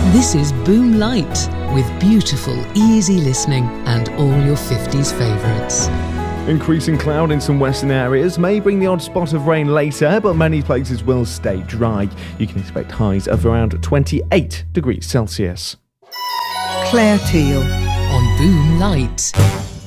This is Boom Light, with beautiful, easy listening and all your 50s favourites. Increasing cloud in some western areas may bring the odd spot of rain later, but many places will stay dry. You can expect highs of around 28 degrees Celsius. Claire Teal On Boom Light.